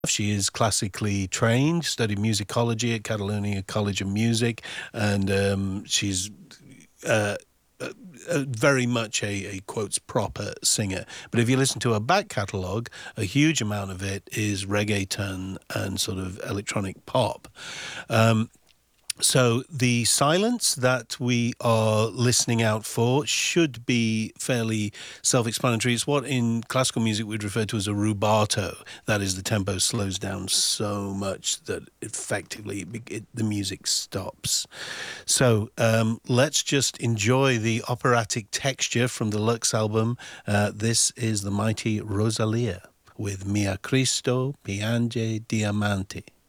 She is classically trained, studied musicology at Catalonia College of Music, and she's uh, very much a quotes proper singer. But if you listen to her back catalogue, a huge amount of it is reggaeton and sort of electronic pop. Um, so the silence that we are listening out for should be fairly self-explanatory. It's what in classical music we'd refer to as a rubato. That is, the tempo slows down so much that effectively the music stops. So let's just enjoy the operatic texture from the Lux album. This is the mighty Rosalia with Mia Cristo Piange Diamanti.